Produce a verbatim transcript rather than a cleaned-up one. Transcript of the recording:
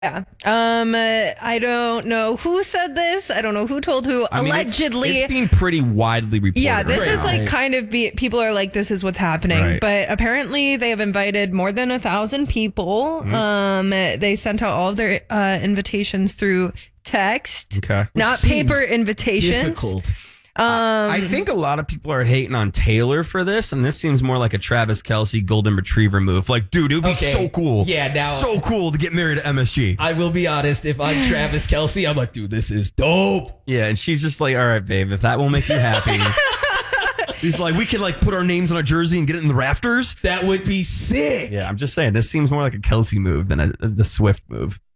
Yeah. Um, uh, I don't know who said this. I don't know who told who. I mean, it's- Allegedly. it's, being pretty widely reported. Yeah, this right is now. like kind of be, people are like, this is what's happening. Right. But apparently they have invited more than a thousand people. Mhm. Um, they sent out all of their uh, invitations through text, Okay. not Which paper seems invitations. difficult. Um, I think a lot of people are hating on Taylor for this, and this seems more like a Travis Kelce golden retriever move. Like, dude, it would be Okay. so cool. Yeah, now- so cool to get married to M S G. I will be honest. If I'm Travis Kelce, I'm like, dude, this is dope. Yeah, and she's just like, all right, babe, if that will make you happy. He's like, we could like put our names on a jersey and get it in the rafters. That would be sick. Yeah, I'm just saying, this seems more like a Kelce move than a, the Swift move.